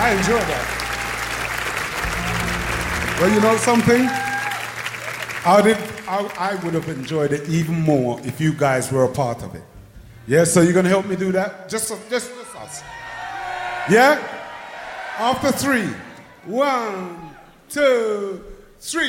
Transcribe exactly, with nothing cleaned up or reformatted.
I enjoy that. Well, you know something? I, did, I, I would have enjoyed it even more if you guys were a part of it. Yeah, so you're going to help me do that? Just, just, just us. Yeah? After three. One, two, three.